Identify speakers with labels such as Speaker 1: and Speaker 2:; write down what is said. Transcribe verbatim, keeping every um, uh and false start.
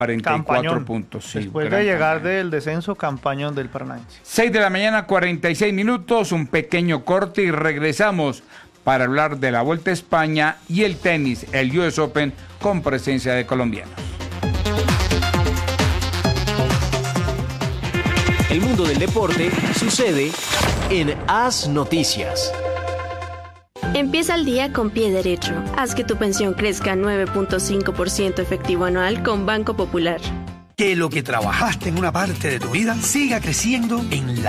Speaker 1: cuarenta y cuatro
Speaker 2: Campañón.
Speaker 1: puntos. Sí,
Speaker 2: Después
Speaker 1: gran
Speaker 2: de llegar
Speaker 1: campaña.
Speaker 2: del descenso, campañón del Paranaense.
Speaker 1: seis de la mañana, cuarenta y seis minutos, un pequeño corte y regresamos para hablar de la Vuelta a España y el tenis, el U S Open, con presencia de colombianos.
Speaker 3: El mundo del deporte sucede en Haz Noticias.
Speaker 4: Empieza el día con pie derecho. Haz que tu pensión crezca nueve punto cinco por ciento efectivo anual con Banco Popular.
Speaker 5: Que lo que trabajaste en una parte de tu vida siga creciendo en la